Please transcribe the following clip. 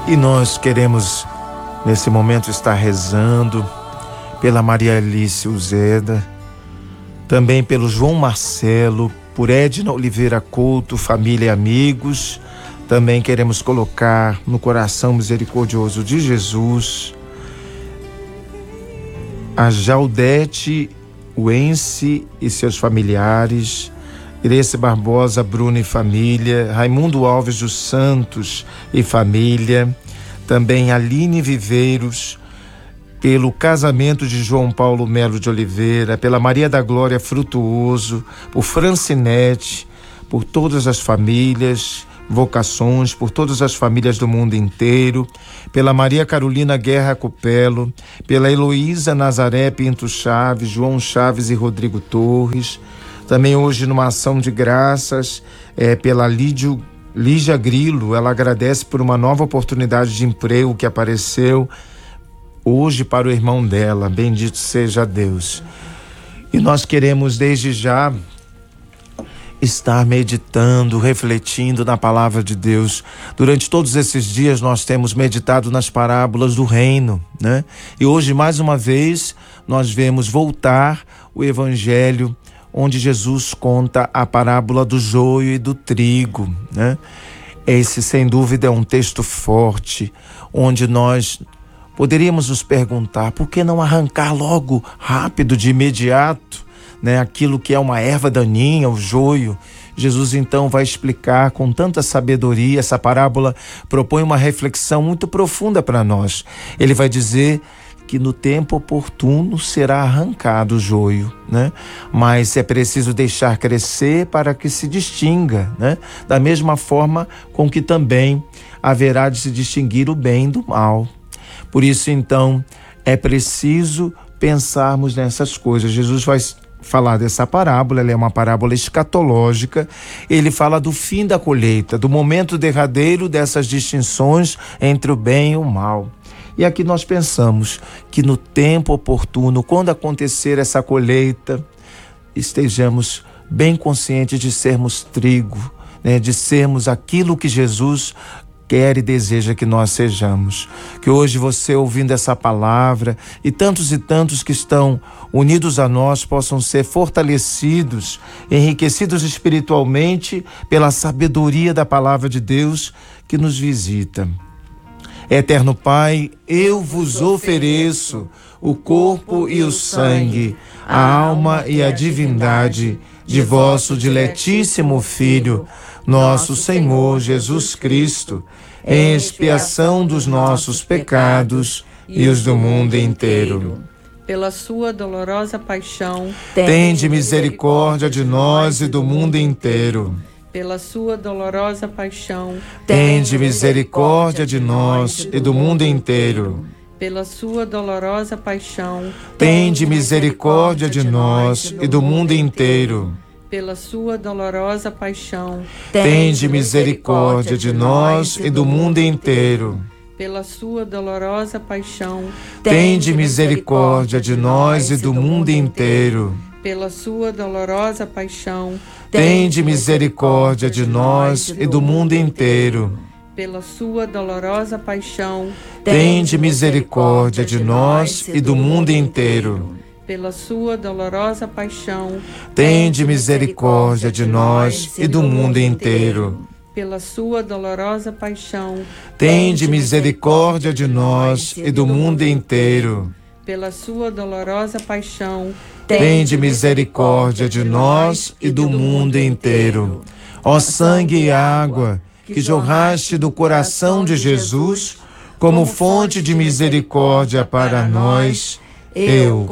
E nós queremos, nesse momento, estar rezando pela Maria Alice Uzeda, também pelo João Marcelo, por Edna Oliveira Couto, família e amigos. Também queremos colocar no coração misericordioso de Jesus a Jaldete Uense e seus familiares, Irece Barbosa, Bruno e família, Raimundo Alves dos Santos e família, também Aline Viveiros, pelo casamento de João Paulo Melo de Oliveira, pela Maria da Glória Frutuoso, por Francinete, por todas as famílias, vocações, por todas as famílias do mundo inteiro, pela Maria Carolina Guerra Copelo, pela Heloísa Nazaré Pinto Chaves, João Chaves e Rodrigo Torres. Também hoje, numa ação de graças, pela Lígia Grilo, ela agradece por uma nova oportunidade de emprego que apareceu hoje para o irmão dela. Bendito seja Deus. E nós queremos desde já estar meditando, refletindo na palavra de Deus. Durante todos esses dias nós temos meditado nas parábolas do reino, né? E hoje, mais uma vez, nós vemos voltar o evangelho onde Jesus conta a parábola do joio e do trigo, né? Esse, sem dúvida, é um texto forte, onde nós poderíamos nos perguntar: por que não arrancar logo, rápido, de imediato, né, aquilo que é uma erva daninha, o joio? Jesus então vai explicar com tanta sabedoria. Essa parábola propõe uma reflexão muito profunda para nós. Ele vai dizer que no tempo oportuno será arrancado o joio, né? Mas é preciso deixar crescer para que se distinga, né? Da mesma forma com que também haverá de se distinguir o bem do mal. Por isso, então, é preciso pensarmos nessas coisas. Jesus vai falar dessa parábola, ela é uma parábola escatológica. Ele fala do fim da colheita, do momento derradeiro dessas distinções entre o bem e o mal. E aqui nós pensamos que no tempo oportuno, quando acontecer essa colheita, estejamos bem conscientes de sermos trigo, né? De sermos aquilo que Jesus quer e deseja que nós sejamos. Que hoje você, ouvindo essa palavra, e tantos que estão unidos a nós, possam ser fortalecidos, enriquecidos espiritualmente pela sabedoria da palavra de Deus que nos visita. Eterno Pai, eu vos ofereço o corpo e o sangue, a alma e a divindade de vosso diletíssimo Filho, nosso Senhor Jesus Cristo, em expiação dos nossos pecados e os do mundo inteiro. Pela sua dolorosa paixão, tende misericórdia de nós e do mundo inteiro. Pela sua dolorosa paixão, tende misericórdia de nós e do mundo inteiro. Pela sua dolorosa paixão, tende misericórdia de nós e do mundo inteiro. Pela sua dolorosa paixão, tende misericórdia de nós e do mundo inteiro. Pela sua dolorosa paixão, tende misericórdia de nós e do mundo inteiro. Pela sua dolorosa paixão, tende misericórdia de nós e do mundo inteiro. Pela sua dolorosa paixão, tende misericórdia de nós e do mundo inteiro. Pela sua dolorosa paixão, tende misericórdia de nós e do mundo inteiro. Pela sua dolorosa paixão, tende misericórdia de nós e do mundo inteiro. Pela sua dolorosa paixão, tende misericórdia de nós e do mundo inteiro. Ó sangue e água que jorraste do coração de Jesus como fonte de misericórdia para nós, eu